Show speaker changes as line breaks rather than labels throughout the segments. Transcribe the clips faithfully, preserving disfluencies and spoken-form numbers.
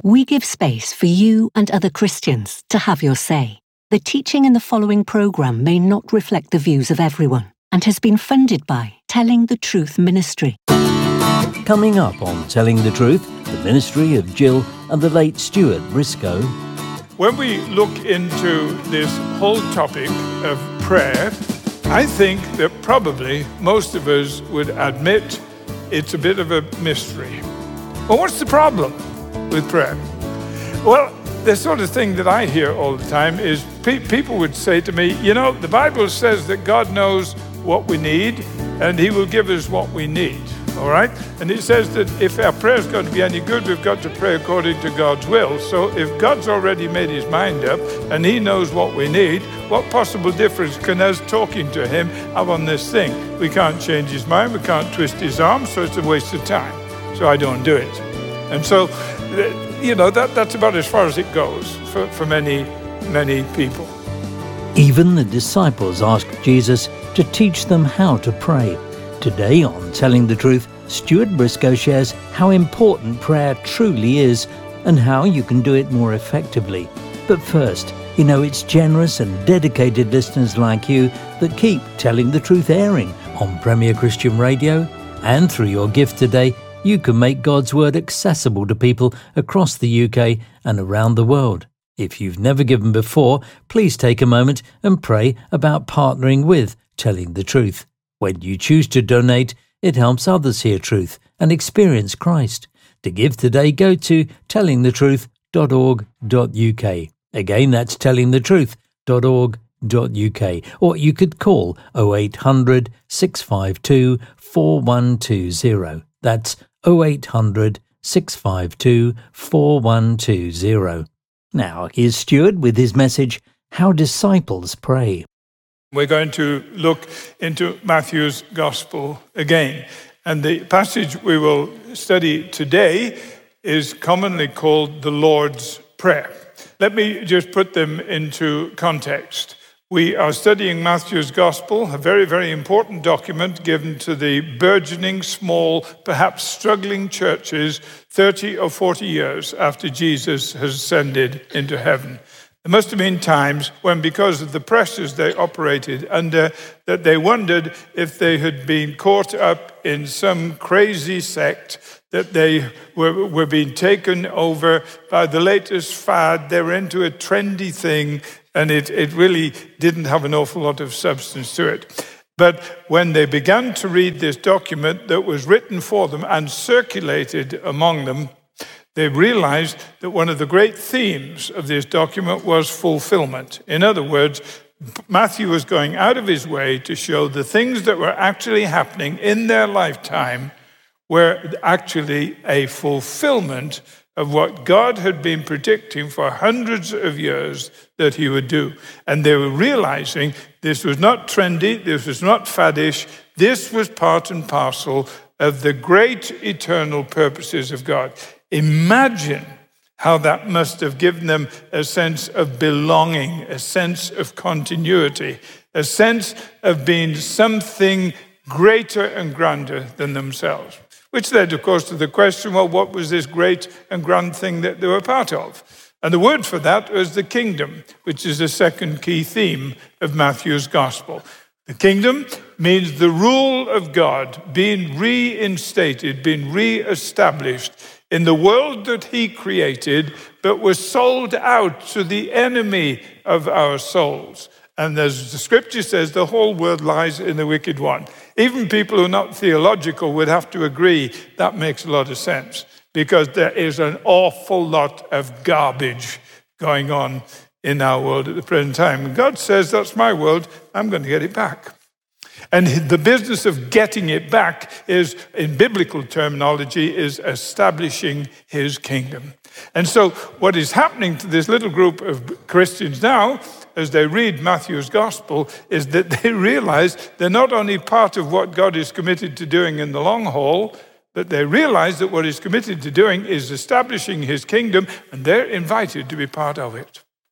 we give space for you and other Christians to have your say. The teaching in the following programme may not reflect the views of everyone and has been funded by Telling the Truth Ministry.
Coming up on Telling the Truth, the ministry of Jill and the late Stuart Briscoe.
When we look into this whole topic of prayer, I think that probably most of us would admit it's a bit of a mystery. Well, what's the problem with prayer? Well, the sort of thing that I hear all the time is pe- people would say to me, you know, the Bible says that God knows what we need and he will give us what we need, all right? And it says that if our prayer is going to be any good, we've got to pray according to God's will. So if God's already made his mind up and he knows what we need, what possible difference can us talking to him have on this thing? We can't change his mind, we can't twist his arm, so it's a waste of time. So I don't do it. And so, you know, that, that's about as far as it goes for, for many, many people.
Even the disciples asked Jesus to teach them how to pray. Today on Telling the Truth, Stuart Briscoe shares how important prayer truly is and how you can do it more effectively. But first, you know it's generous and dedicated listeners like you that keep Telling the Truth airing on Premier Christian Radio. And through your gift today, you can make God's Word accessible to people across the U K and around the world. If you've never given before, please take a moment and pray about partnering with Telling the Truth. When you choose to donate, it helps others hear truth and experience Christ. To give today, go to telling the truth dot org dot U K. Again, that's telling the truth dot org dot U K. Or you could call oh eight hundred, six five two, four one two oh. That's oh eight hundred, six five two, four one two oh. Now, here's Stuart with his message, How Disciples Pray.
We're going to look into Matthew's Gospel again. And the passage we will study today is commonly called the Lord's Prayer. Let me just put them into context. We are studying Matthew's Gospel, a very, very important document given to the burgeoning, small, perhaps struggling churches thirty or forty years after Jesus has ascended into heaven. There must have been times when, because of the pressures they operated under, that they wondered if they had been caught up in some crazy sect, that they were, were being taken over by the latest fad. They were into a trendy thing, and it, it really didn't have an awful lot of substance to it. But when they began to read this document that was written for them and circulated among them, they realized that one of the great themes of this document was fulfillment. In other words, Matthew was going out of his way to show the things that were actually happening in their lifetime were actually a fulfillment of what God had been predicting for hundreds of years that he would do. And they were realizing this was not trendy, this was not faddish, this was part and parcel of the great eternal purposes of God. Imagine how that must have given them a sense of belonging, a sense of continuity, a sense of being something greater and grander than themselves. Which led, of course, to the question, well, what was this great and grand thing that they were part of? And the word for that was the kingdom, which is the second key theme of Matthew's Gospel. The kingdom means the rule of God being reinstated, being re-established in the world that he created, but was sold out to the enemy of our souls. And as the scripture says, the whole world lies in the wicked one. Even people who are not theological would have to agree that makes a lot of sense, because there is an awful lot of garbage going on in our world at the present time. And God says, that's my world, I'm going to get it back. And the business of getting it back is, in biblical terminology, is establishing his kingdom. And so what is happening to this little group of Christians now, as they read Matthew's Gospel, is that they realize they're not only part of what God is committed to doing in the long haul, but they realize that what he's committed to doing is establishing his kingdom, and they're invited to be part of it.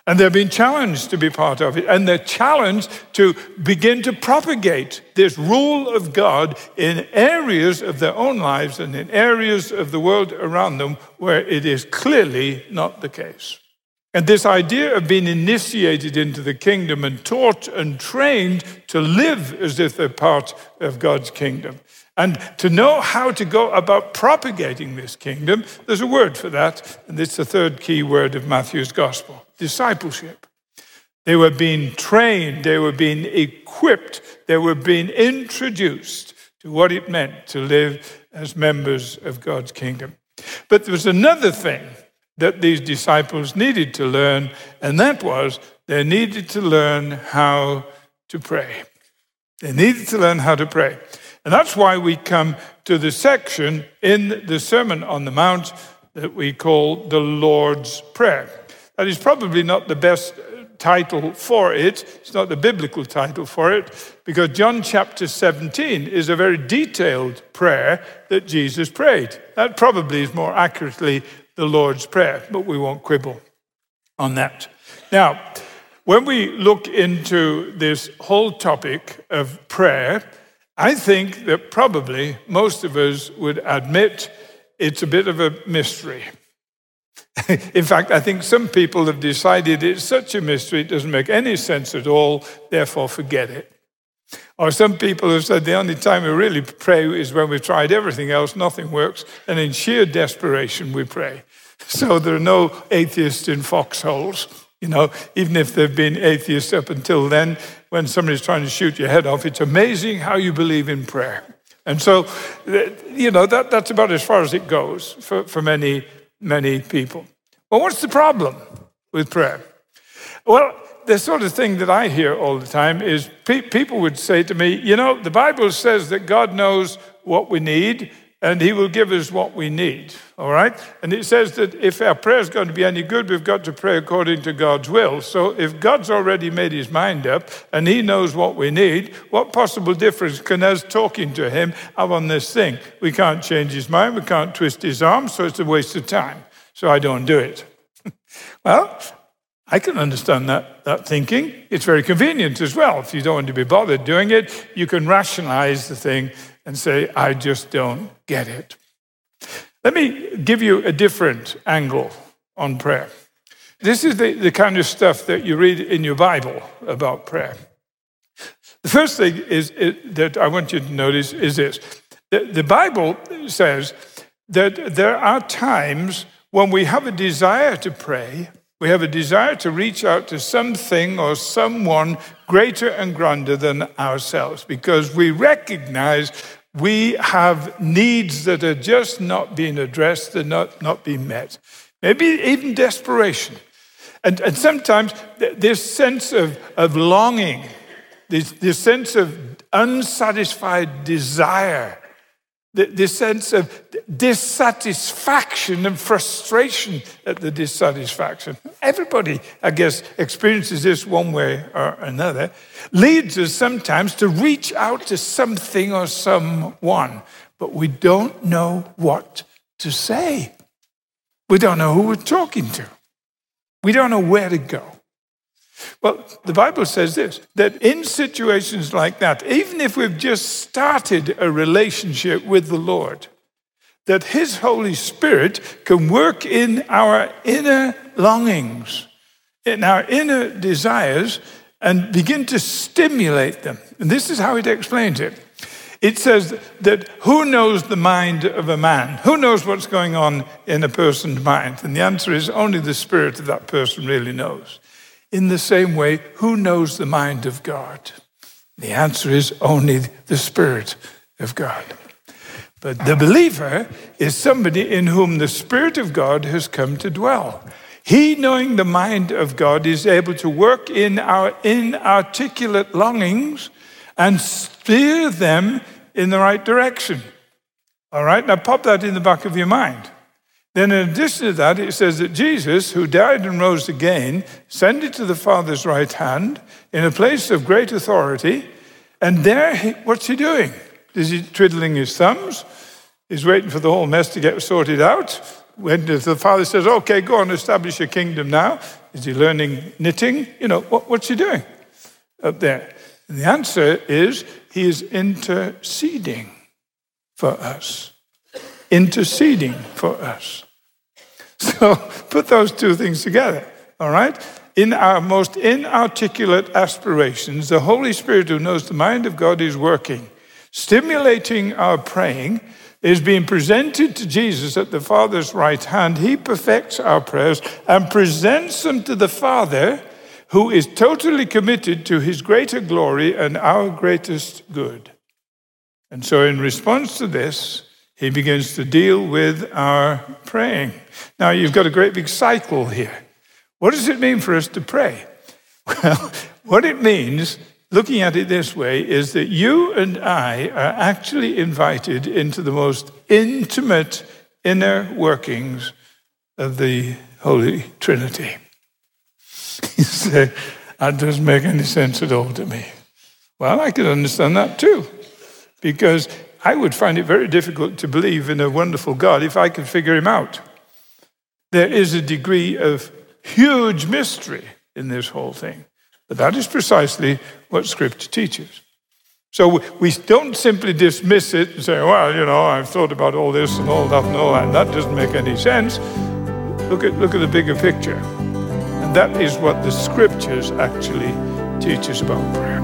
And they're being challenged to be part of it. And they're challenged to begin to propagate this rule of God in areas of their own lives and in areas of the world around them where it is clearly not the case. And this idea of being initiated into the kingdom and taught and trained to live as if they're part of God's kingdom. And to know how to go about propagating this kingdom, there's a word for that, and it's the third key word of Matthew's gospel: discipleship. They were being trained, they were being equipped, they were being introduced to what it meant to live as members of God's kingdom. But there was another thing that these disciples needed to learn, and that was they needed to learn how to pray. They needed to learn how to pray. And that's why we come to the section in the Sermon on the Mount that we call the Lord's Prayer. That is probably not the best title for it. It's not the biblical title for it, because John chapter seventeen is a very detailed prayer that Jesus prayed. That probably is more accurately the Lord's Prayer, but we won't quibble on that. Now, when we look into this whole topic of prayer, I think that probably most of us would admit it's a bit of a mystery. In fact, I think some people have decided it's such a mystery, it doesn't make any sense at all, therefore forget it. Or some people have said the only time we really pray is when we've tried everything else, nothing works, and in sheer desperation we pray. So there are no atheists in foxholes. You know, even if they've been atheists up until then, when somebody's trying to shoot your head off, it's amazing how you believe in prayer. And so, you know, that, that's about as far as it goes for, for many, many people. Well, what's the problem with prayer? Well, the sort of thing that I hear all the time is pe- people would say to me, you know, the Bible says that God knows what we need, and he will give us what we need, all right? And it says that if our prayer is going to be any good, we've got to pray according to God's will. So if God's already made his mind up and he knows what we need, what possible difference can us talking to him have on this thing? We can't change his mind, we can't twist his arm, so it's a waste of time. So I don't do it. Well, I can understand that, that thinking. It's very convenient as well. If you don't want to be bothered doing it, you can rationalize the thing and say, I just don't get it. Let me give you a different angle on prayer. This is the, the kind of stuff that you read in your Bible about prayer. The first thing is, is that I want you to notice is this. The, the Bible says that there are times when we have a desire to pray, we have a desire to reach out to something or someone greater and grander than ourselves, because we recognize we have needs that are just not being addressed, they're not, not being met. Maybe even desperation. And, and sometimes this sense of, of longing, this, this sense of unsatisfied desire, this sense of dissatisfaction and frustration at the dissatisfaction. Everybody, I guess, experiences this one way or another, leads us sometimes to reach out to something or someone, but we don't know what to say. We don't know who we're talking to. We don't know where to go. Well, the Bible says this, that in situations like that, even if we've just started a relationship with the Lord, that his Holy Spirit can work in our inner longings, in our inner desires, and begin to stimulate them. And this is how it explains it. It says that who knows the mind of a man? Who knows what's going on in a person's mind? And the answer is only the spirit of that person really knows. In the same way, who knows the mind of God? The answer is only the Spirit of God. But the believer is somebody in whom the Spirit of God has come to dwell. He, knowing the mind of God, is able to work in our inarticulate longings and steer them in the right direction. All right, now pop that in the back of your mind. Then in addition to that, it says that Jesus, who died and rose again, ascended to the Father's right hand in a place of great authority. And there, he, what's he doing? Is he twiddling his thumbs? He's waiting for the whole mess to get sorted out? When the father says, okay, go on, establish your kingdom now, is he learning knitting? You know, what, what's he doing up there? And the answer is he is interceding for us. Interceding for us. So put those two things together, all right? In our most inarticulate aspirations, the Holy Spirit who knows the mind of God is working, stimulating our praying, is being presented to Jesus at the Father's right hand. He perfects our prayers and presents them to the Father, who is totally committed to his greater glory and our greatest good. And so in response to this, he begins to deal with our praying. Now, you've got a great big cycle here. What does it mean for us to pray? Well, what it means, looking at it this way, is that you and I are actually invited into the most intimate inner workings of the Holy Trinity. You say, that doesn't make any sense at all to me. Well, I can understand that too, because I would find it very difficult to believe in a wonderful God if I could figure him out. There is a degree of huge mystery in this whole thing. But that is precisely what Scripture teaches. So we don't simply dismiss it and say, well, you know, I've thought about all this and all that and all that, and that doesn't make any sense. Look at, look at the bigger picture. And that is what the Scriptures actually teach us about prayer.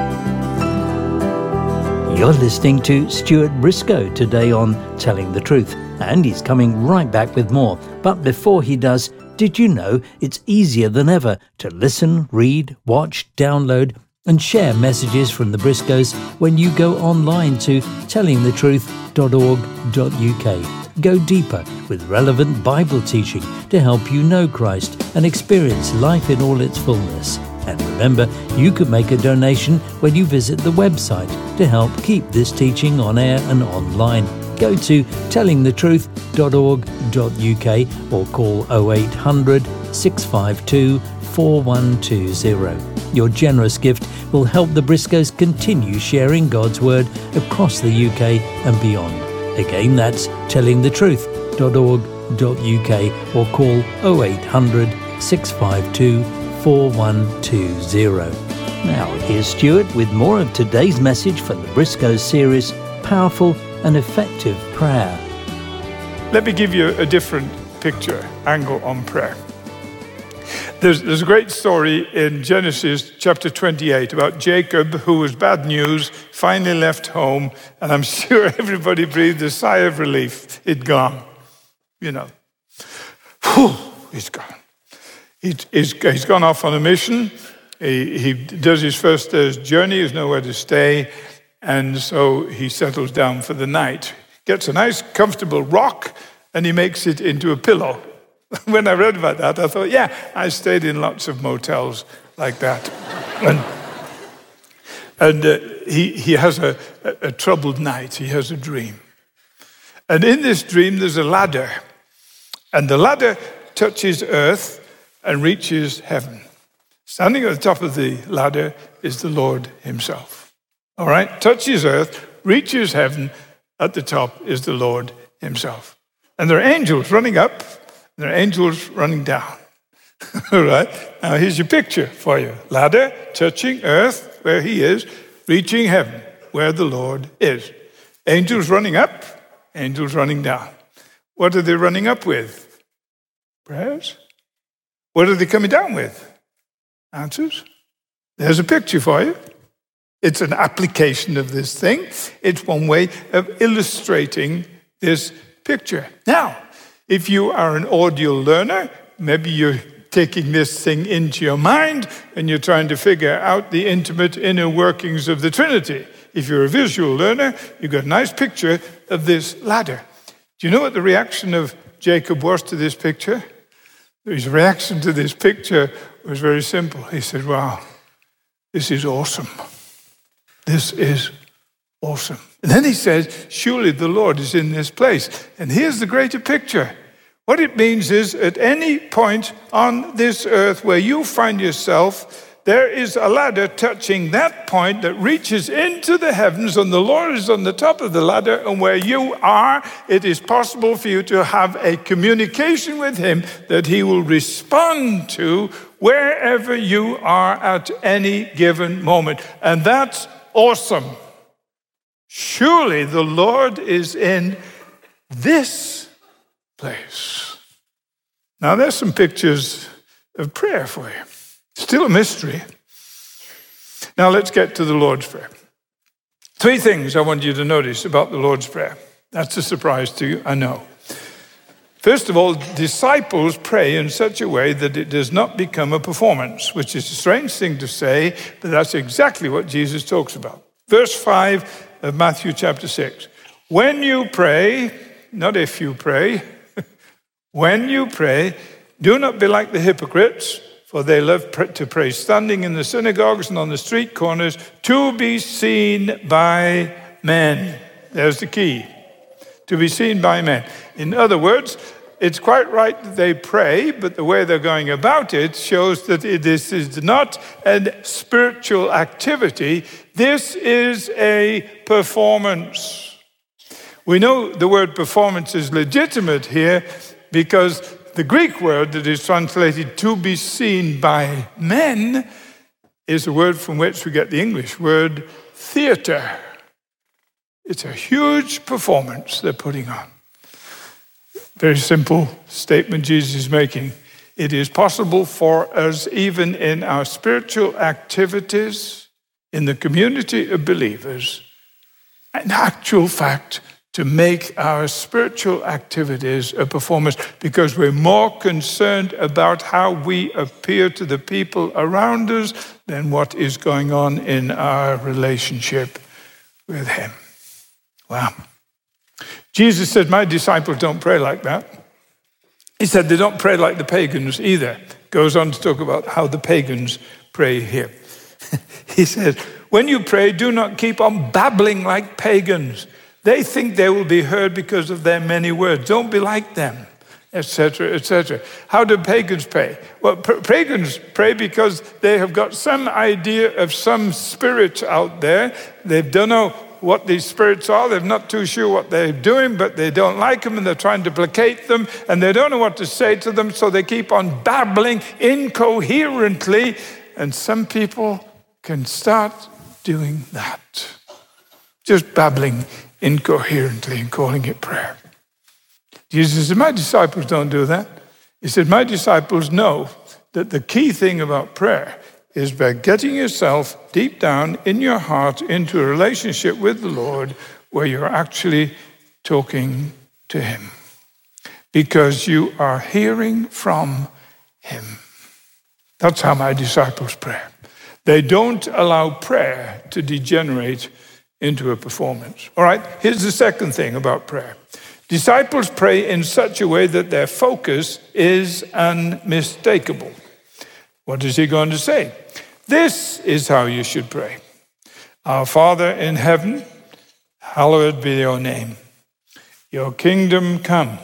You're listening to Stuart Briscoe today on Telling the Truth, and he's coming right back with more. But before he does, did you know it's easier than ever to listen, read, watch, download and share messages from the Briscoes when you go online to telling the truth dot org dot U K. Go deeper with relevant Bible teaching to help you know Christ and experience life in all its fullness. And remember, you can make a donation when you visit the website to help keep this teaching on air and online. Go to telling the truth dot org dot U K or call oh eight hundred, six five two, four one two zero. Your generous gift will help the Briscoes continue sharing God's Word across the U K and beyond. Again, that's telling the truth dot org dot U K or call oh eight hundred, six five two, four one two zero. Now, here's Stuart with more of today's message from the Briscoes series, Powerful and Effective Prayer.
Let me give you a different picture, angle on prayer. There's, there's a great story in Genesis chapter twenty-eight about Jacob, who was bad news, finally left home, and I'm sure everybody breathed a sigh of relief. He'd gone, you know. Whew, he's gone. He, he's, he's gone off on a mission. He, he does his first day's journey. There's nowhere to stay. And so he settles down for the night, gets a nice, comfortable rock, and he makes it into a pillow. When I read about that, I thought, yeah, I stayed in lots of motels like that. and and uh, he, he has a, a, a troubled night. He has a dream. And in this dream, there's a ladder. And the ladder touches earth and reaches heaven. Standing at the top of the ladder is the Lord himself. All right, touches earth, reaches heaven, at the top is the Lord himself. And there are angels running up, and there are angels running down. All right, now here's your picture for you. Ladder touching earth, where he is, reaching heaven, where the Lord is. Angels running up, angels running down. What are they running up with? Prayers. What are they coming down with? Answers. There's a picture for you. It's an application of this thing. It's one way of illustrating this picture. Now, if you are an audio learner, maybe you're taking this thing into your mind and you're trying to figure out the intimate inner workings of the Trinity. If you're a visual learner, you've got a nice picture of this ladder. Do you know what the reaction of Jacob was to this picture? His reaction to this picture was very simple. He said, wow, this is awesome. This is awesome. And then he says, surely the Lord is in this place. And here's the greater picture. What it means is at any point on this earth where you find yourself, there is a ladder touching that point that reaches into the heavens, and the Lord is on the top of the ladder, and where you are, it is possible for you to have a communication with him that he will respond to wherever you are at any given moment. And that's awesome. Surely the Lord is in this place. Now there's some pictures of prayer for you. Still a mystery. Now let's get to the Lord's Prayer. Three things I want you to notice about the Lord's Prayer. That's a surprise to you, I know. First of all, disciples pray in such a way that it does not become a performance, which is a strange thing to say, but that's exactly what Jesus talks about. Verse five of Matthew chapter six. When you pray, not if you pray, when you pray, do not be like the hypocrites, for they love to pray standing in the synagogues and on the street corners to be seen by men. There's the key. To be seen by men. In other words, it's quite right that they pray, but the way they're going about it shows that this is not a spiritual activity. This is a performance. We know the word performance is legitimate here because the Greek word that is translated to be seen by men is a word from which we get the English word theater. It's a huge performance they're putting on. Very simple statement Jesus is making. It is possible for us, even in our spiritual activities, in the community of believers, in actual fact, to make our spiritual activities a performance because we're more concerned about how we appear to the people around us than what is going on in our relationship with him. Wow. Jesus said, my disciples don't pray like that. He said they don't pray like the pagans either. Goes on to talk about how the pagans pray here. He said, when you pray, do not keep on babbling like pagans. They think they will be heard because of their many words. Don't be like them, et cetera, et cetera. How do pagans pray? Well, pagans pray because they have got some idea of some spirit out there. They don't know what these spirits are. They're not too sure what they're doing, but they don't like them, and they're trying to placate them, and they don't know what to say to them, so they keep on babbling incoherently, and some people can start doing that. Just babbling incoherently and calling it prayer. Jesus said, my disciples don't do that. He said, my disciples know that the key thing about prayer is by getting yourself deep down in your heart into a relationship with the Lord where you're actually talking to him because you are hearing from him. That's how my disciples pray. They don't allow prayer to degenerate into a performance. All right, here's the second thing about prayer. Disciples pray in such a way that their focus is unmistakable. What is he going to say? This is how you should pray. Our Father in heaven, hallowed be your name. Your kingdom come.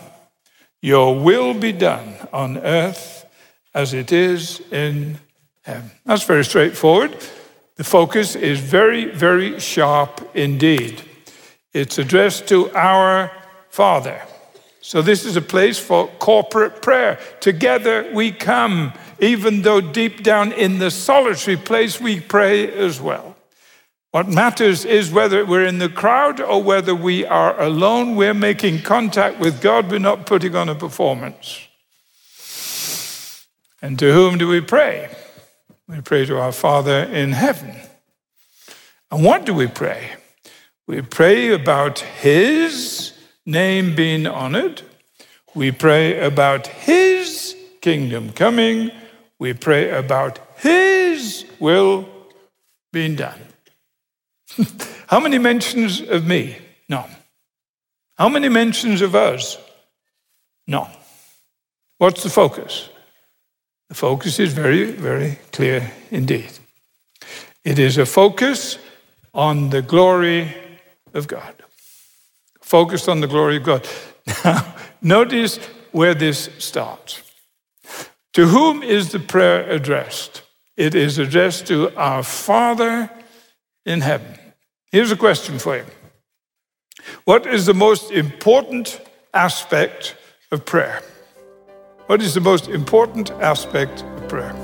Your will be done on earth as it is in heaven. That's very straightforward. The focus is very, very sharp indeed. It's addressed to our Father. So this is a place for corporate prayer. Together we come, even though deep down in the solitary place we pray as well. What matters is whether we're in the crowd or whether we are alone, we're making contact with God, we're not putting on a performance. And to whom do we pray? We pray to our Father in heaven. And what do we pray? We pray about his name being honored. We pray about his kingdom coming. We pray about his will being done. How many mentions of me? None. How many mentions of us? None. What's the focus? The focus is very, very clear indeed. It is a focus on the glory of God. Focused on the glory of God. Now, notice where this starts. To whom is the prayer addressed? It is addressed to our Father in heaven. Here's a question for you. What is the most important aspect of prayer? What is the most important aspect of prayer?